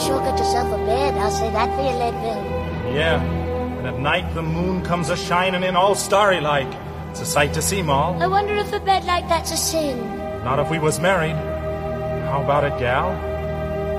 sure got yourself a bed, I'll say that for you, Leadville. Yeah, and at night the moon comes a-shining in all starry-like. It's a sight to see, Moll. I wonder if a bed like that's a sin. Not if we was married. How about it, gal?